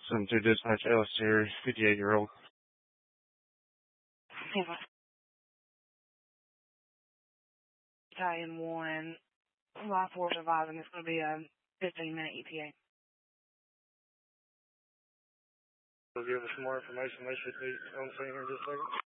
Some to dispatch Ellis Terry, 58-year-old. Battalion 1, Life Force advising it's going to be a 15-minute ETA. Will give us some more information. They should be on scene here in just a second.